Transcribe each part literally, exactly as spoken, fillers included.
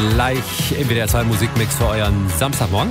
Gleich im W D R zwei Musikmix für euren Samstagmorgen.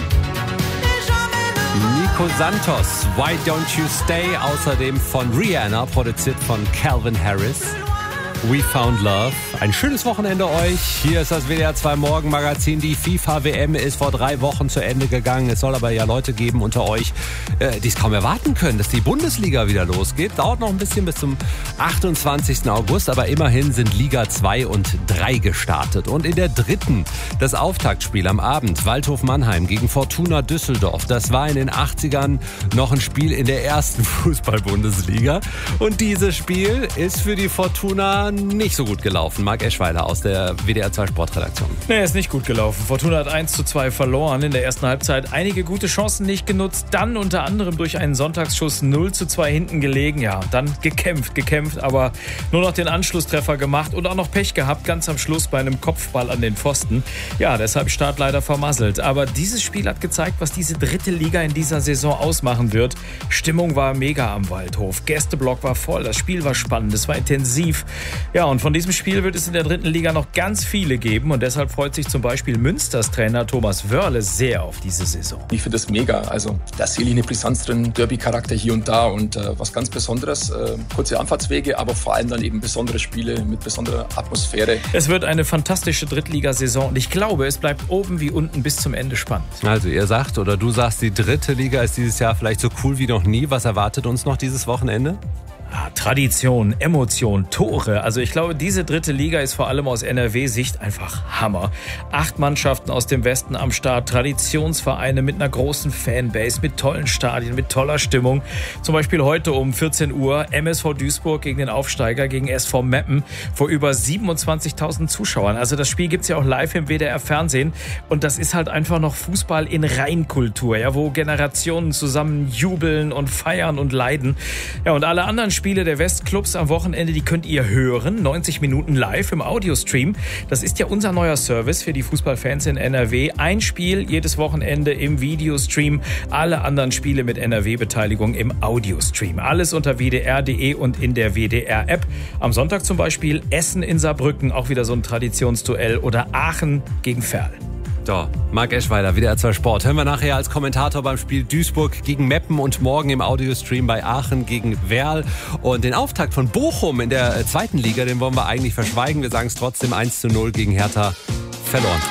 Nico Santos, Why Don't You Stay? Außerdem von Rihanna, produziert von Calvin Harris. We Found Love. Ein schönes Wochenende euch. Hier ist das W D R zwei Morgenmagazin. Die FIFA-W M ist vor drei Wochen zu Ende gegangen. Es soll aber ja Leute geben unter euch, äh, die es kaum erwarten können, dass die Bundesliga wieder losgeht. Dauert noch ein bisschen bis zum achtundzwanzigsten August, aber immerhin sind Liga zwei und drei gestartet. Und in der dritten das Auftaktspiel am Abend. Waldhof Mannheim gegen Fortuna Düsseldorf. Das war in den achtzigern noch ein Spiel in der ersten Fußball-Bundesliga. Und dieses Spiel ist für die Fortuna nicht so gut gelaufen. Marc Eschweiler aus der W D R zwei Sportredaktion. Nee, ist nicht gut gelaufen. Fortuna hat eins zu zwei verloren in der ersten Halbzeit. Einige gute Chancen nicht genutzt. Dann unter anderem durch einen Sonntagsschuss null zu zwei hinten gelegen. Ja, dann gekämpft, gekämpft, aber nur noch den Anschlusstreffer gemacht und auch noch Pech gehabt, ganz am Schluss bei einem Kopfball an den Pfosten. Ja, deshalb Start leider vermasselt. Aber dieses Spiel hat gezeigt, was diese dritte Liga in dieser Saison ausmachen wird. Stimmung war mega am Waldhof. Gästeblock war voll. Das Spiel war spannend. Es war intensiv. Ja, und von diesem Spiel wird es in der dritten Liga noch ganz viele geben und deshalb freut sich zum Beispiel Münsters Trainer Thomas Wörle sehr auf diese Saison. Ich finde das mega, also da sehe ich eine Brisanz drin, Derby-Charakter hier und da und äh, was ganz Besonderes, äh, kurze Anfahrtswege, aber vor allem dann eben besondere Spiele mit besonderer Atmosphäre. Es wird eine fantastische Drittligasaison und ich glaube, es bleibt oben wie unten bis zum Ende spannend. Also ihr sagt oder du sagst, die dritte Liga ist dieses Jahr vielleicht so cool wie noch nie. Was erwartet uns noch dieses Wochenende? Ah, Tradition, Emotion, Tore. Also ich glaube, diese dritte Liga ist vor allem aus N R W-Sicht einfach Hammer. Acht Mannschaften aus dem Westen am Start, Traditionsvereine mit einer großen Fanbase, mit tollen Stadien, mit toller Stimmung. Zum Beispiel heute um vierzehn Uhr M S V Duisburg gegen den Aufsteiger, gegen S V Meppen vor über siebenundzwanzigtausend Zuschauern. Also das Spiel gibt's ja auch live im W D R-Fernsehen und das ist halt einfach noch Fußball in Reinkultur, ja, wo Generationen zusammen jubeln und feiern und leiden. Ja, und alle anderen Spiele Spiele der Westclubs am Wochenende, die könnt ihr hören. neunzig Minuten live im Audiostream. Das ist ja unser neuer Service für die Fußballfans in N R W. Ein Spiel jedes Wochenende im Videostream. Alle anderen Spiele mit N R W-Beteiligung im Audiostream. Alles unter W D R punkt de und in der W D R-App. Am Sonntag zum Beispiel Essen in Saarbrücken, auch wieder so ein Traditionsduell. Oder Aachen gegen Verl. So, Marc Eschweiler, W D R zwei Sport. Hören wir nachher als Kommentator beim Spiel Duisburg gegen Meppen und morgen im Audiostream bei Aachen gegen Werl. Und den Auftakt von Bochum in der zweiten Liga, den wollen wir eigentlich verschweigen. Wir sagen es trotzdem, eins zu null gegen Hertha verloren.